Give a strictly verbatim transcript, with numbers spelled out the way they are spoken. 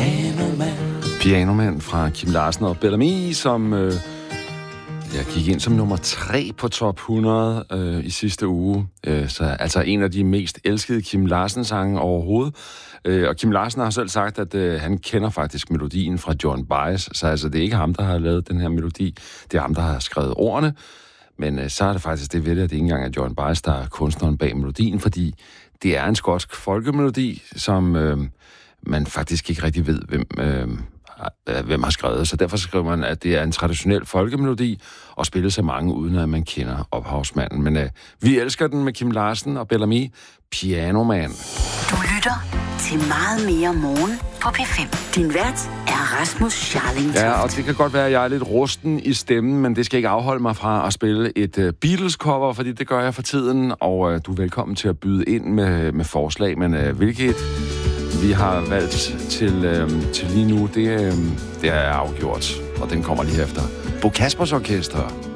Pianoman. Pianoman fra Kim Larsen og Bellamy, som øh, jeg gik ind som nummer tre på top hundrede øh, i sidste uge. Øh, så altså en af de mest elskede Kim Larsen-sange overhovedet. Øh, og Kim Larsen har selv sagt, at øh, han kender faktisk melodien fra John Baez. Så altså, det er ikke ham, der har lavet den her melodi. Det er ham, der har skrevet ordene. Men øh, så er det faktisk det ved det, at det ikke engang er John Baez, der er kunstneren bag melodien, fordi det er en skotsk folkemelodi, som øh, man faktisk ikke rigtig ved, hvem... Øh, hvem har skrevet. Så derfor skriver man, at det er en traditionel folkemelodi, og spilles af mange, uden at man kender ophavsmanden. Men øh, vi elsker den med Kim Larsen og Bellamy, Pianoman. Du lytter til Meget mere morgen på P fem. Din vært er Rasmus Scharlingtoft. Ja, og det kan godt være, at jeg er lidt rusten i stemmen, men det skal ikke afholde mig fra at spille et uh, Beatles-cover, fordi det gør jeg for tiden, og uh, du er velkommen til at byde ind med, med forslag, men uh, hvilket vi har valgt til, øh, til lige nu, det, øh, det er afgjort, og den kommer lige efter Bo Kaspers Orkester.